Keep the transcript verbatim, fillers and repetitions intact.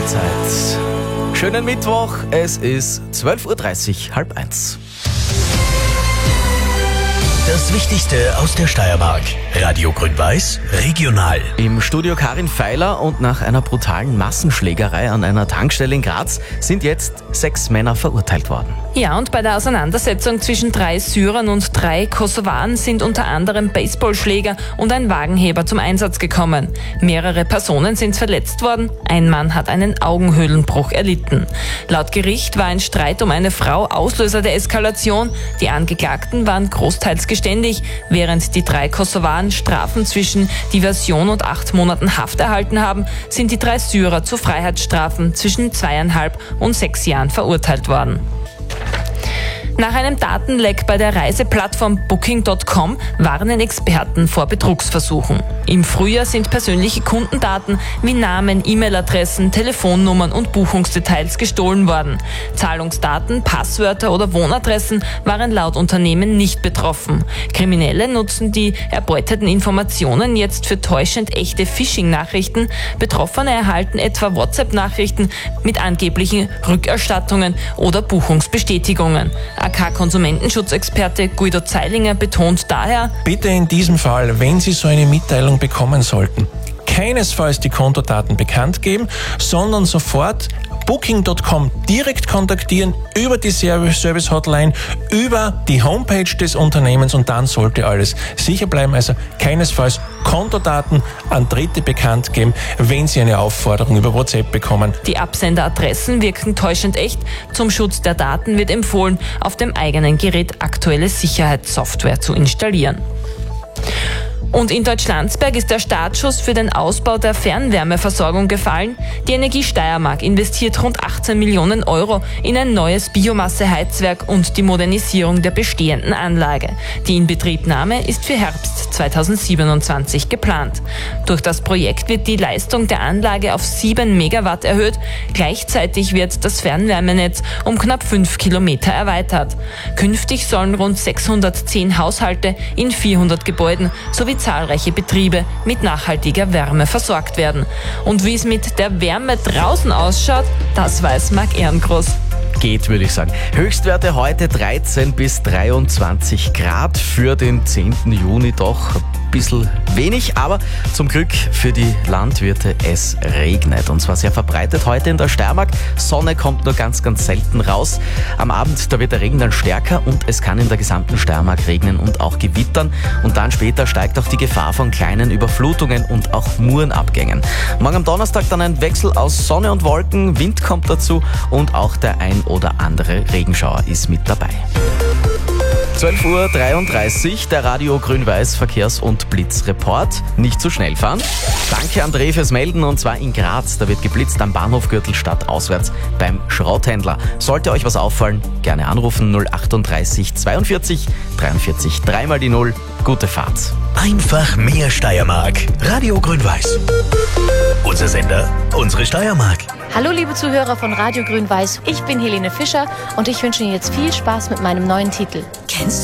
Mahlzeit. Schönen Mittwoch, es ist zwölf Uhr dreißig, halb eins. Das Wichtigste aus der Steiermark. Radio Grün-Weiß, regional. Im Studio Karin Feiler und nach einer brutalen Massenschlägerei an einer Tankstelle in Graz sind jetzt sechs Männer verurteilt worden. Ja, und bei der Auseinandersetzung zwischen drei Syrern und drei Kosovaren sind unter anderem Baseballschläger und ein Wagenheber zum Einsatz gekommen. Mehrere Personen sind verletzt worden, ein Mann hat einen Augenhöhlenbruch erlitten. Laut Gericht war ein Streit um eine Frau Auslöser der Eskalation. Die Angeklagten waren großteils geständig, während die drei Kosovaren Strafen zwischen Diversion und acht Monaten Haft erhalten haben, sind die drei Syrer zu Freiheitsstrafen zwischen zweieinhalb und sechs Jahren verurteilt worden. Nach einem Datenleck bei der Reiseplattform Booking Punkt com warnen Experten vor Betrugsversuchen. Im Frühjahr sind persönliche Kundendaten wie Namen, E-Mail-Adressen, Telefonnummern und Buchungsdetails gestohlen worden. Zahlungsdaten, Passwörter oder Wohnadressen waren laut Unternehmen nicht betroffen. Kriminelle nutzen die erbeuteten Informationen jetzt für täuschend echte Phishing-Nachrichten. Betroffene erhalten etwa WhatsApp-Nachrichten mit angeblichen Rückerstattungen oder Buchungsbestätigungen. A K-Konsumentenschutzexperte Guido Zeilinger betont daher: Bitte in diesem Fall, wenn Sie so eine Mitteilung bekommen sollten, keinesfalls die Kontodaten bekannt geben, sondern sofort Booking Punkt com direkt kontaktieren über die Service Hotline, über die Homepage des Unternehmens und dann sollte alles sicher bleiben. Also keinesfalls Kontodaten an Dritte bekannt geben, wenn Sie eine Aufforderung über WhatsApp bekommen. Die Absenderadressen wirken täuschend echt. Zum Schutz der Daten wird empfohlen, auf dem eigenen Gerät aktuelle Sicherheitssoftware zu installieren. Und in Deutschlandsberg ist der Startschuss für den Ausbau der Fernwärmeversorgung gefallen. Die Energie Steiermark investiert rund achtzehn Millionen Euro in ein neues Biomasseheizwerk und die Modernisierung der bestehenden Anlage. Die Inbetriebnahme ist für Herbst zweitausendsiebenundzwanzig geplant. Durch das Projekt wird die Leistung der Anlage auf sieben Megawatt erhöht. Gleichzeitig wird das Fernwärmenetz um knapp fünf Kilometer erweitert. Künftig sollen rund sechshundertzehn Haushalte in vierhundert Gebäuden sowie zahlreiche Betriebe mit nachhaltiger Wärme versorgt werden. Und wie es mit der Wärme draußen ausschaut, das weiß Marc Ehrengroß. Geht, würde ich sagen. Höchstwerte heute dreizehn bis dreiundzwanzig Grad, für den zehnten Juni doch ein bisschen wenig, aber zum Glück für die Landwirte, es regnet. Und zwar sehr verbreitet heute in der Steiermark. Sonne kommt nur ganz, ganz selten raus. Am Abend, da wird der Regen dann stärker und es kann in der gesamten Steiermark regnen und auch gewittern. Und dann später steigt auch die Gefahr von kleinen Überflutungen und auch Murenabgängen. Morgen am Donnerstag dann ein Wechsel aus Sonne und Wolken, Wind kommt dazu und auch der ein oder andere Regenschauer ist mit dabei. zwölf Uhr dreiunddreißig, der Radio Grün-Weiß Verkehrs- und Blitzreport. Nicht zu schnell fahren. Danke André fürs Melden, und zwar in Graz. Da wird geblitzt am Bahnhof Gürtelstadt auswärts beim Schrotthändler. Sollte euch was auffallen, gerne anrufen null achtunddreißig zweiundvierzig dreiundvierzig, dreimal die Null. Gute Fahrt. Einfach mehr Steiermark. Radio Grün-Weiß. Unser Sender, unsere Steiermark. Hallo liebe Zuhörer von Radio Grün-Weiß. Ich bin Helene Fischer und ich wünsche Ihnen jetzt viel Spaß mit meinem neuen Titel. Kennst du